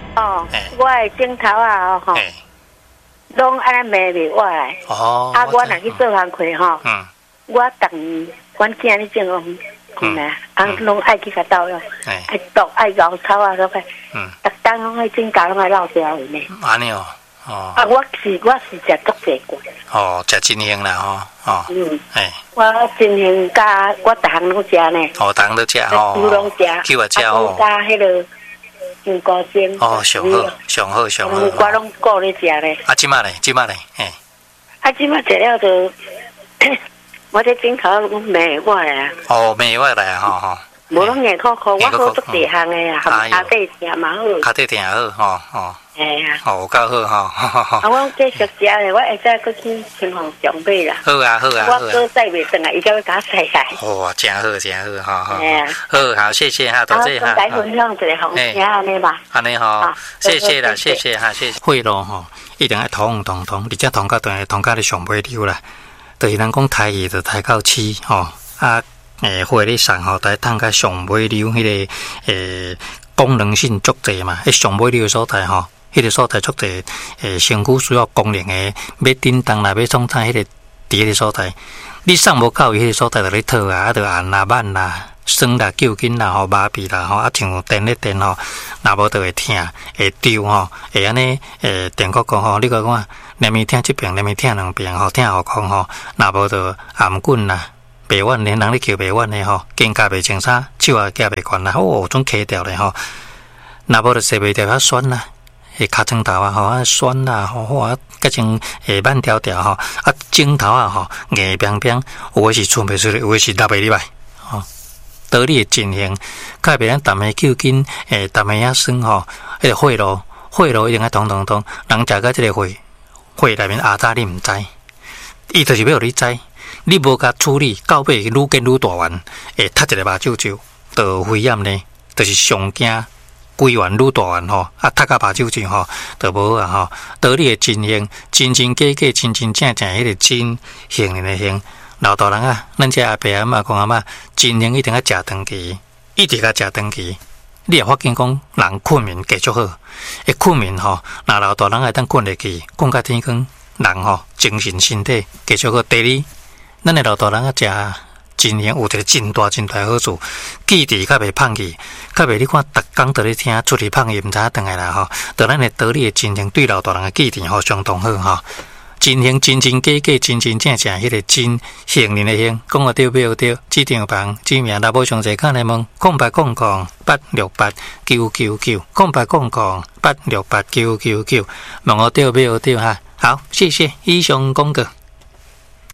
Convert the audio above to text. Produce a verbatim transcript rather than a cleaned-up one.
哦，我的镜头啊，吼，拢安尼卖袂我来。哦。啊，我若去做工课吼，嗯，我等阮囝咧种哦，嗯啦，啊，拢爱去甲斗咯，爱剁爱熬草啊，嗰块，嗯，逐当拢爱整家拢爱捞掉的呢。 安尼哦。哦， 啊，我是我是食足济过。 哦，食真香啦吼，哦，嗯，哎， 我真香加我逐项拢食呢。 哦，逐项都食吼， 猪拢食， 叫也食哦。 加迄个香菇精。 哦，上好，上好，上好。 我拢顾咧食咧。 啊，即马咧，即马咧，嘿。 啊，即马食了就，我这镜头拢卖我来啊。 哦，卖我来啊，吼吼。 无拢硬苦苦，我好足地项的啊，含脚底疼嘛好。 脚底疼好，吼吼。 哎呀， 哦，够好吼。 啊，我继续食咧，我下再过去亲访长辈啦。 好啊，好啊， 我哥载袂转来，伊才会甲我载来。 哦，真好，真好，哈哈。哎呀，好好，谢谢哈，多谢哈。 来分享一个好听安尼吧。 安尼吼，谢谢啦，谢谢哈，谢谢。贿赂吼，一定要通通通，而且通到对通到咧上尾流啦。就是咱讲台语就台到起吼，啊，诶，花咧送吼，台通到上尾流迄个诶功能性足济嘛，迄上尾流所在吼。迄个所在足侪诶，身躯需要功能诶，要叮当啦，要创啥迄个伫迄个所在，你送无到伊迄个所在，就咧讨啊，啊，着按啦、慢啦、酸啦、救筋啦、吼麻痹啦，吼啊，像电咧电吼，若无就会疼，会丢吼，会安尼诶，电国讲吼，你讲看，连面疼一边，连面疼两边吼，疼后空吼，若无就颔棍啦。袂稳咧，人咧扣袂稳咧吼，肩胛袂清爽，手也夹袂悬啦，哦，总起掉咧吼，若无就洗袂掉较酸啦。诶，脚趾头啊，吼啊酸啦，吼啊，甲种诶慢条条吼，啊指头啊，吼硬冰冰，有诶是出袂出来，有诶是落袂入来，吼。道理诶进行，较袂咱淡诶救筋，诶淡诶啊酸吼，迄个血路，血路一定要通通通，人食到即个血，血内面阿渣你毋知，伊就是要互你知，你无甲处理，到尾愈见愈大丸，会踢一个目睭睭，就肺炎呢，就是上惊。规丸愈大丸吼，啊，踢甲目睭睭吼，就无啊吼。道理诶真行，真真假假，真真正正，迄个真行人诶行。老大人啊，咱这阿伯阿嬷讲阿嬷，真行一定要食长期，一直甲食长期。你也发现讲人困眠继续好，一困眠吼，那老大人会当困入去，困到天光，人吼精神身体继续好。第二，咱诶老大人啊食。真行有一个真大真大好处，记忆较袂放弃，较袂你看逐工在咧听，出去放弃毋知影转来啦吼。对咱诶道理诶真行，对老大人诶记忆吼相当好吼。真行真真假假，真真正正，迄个真行人诶行，讲个对，袂对，市场房知名若无详细看来问，空白空空八六八九九九，空白空空八六八九九九，问个对，袂对哈。好，谢谢以上广告。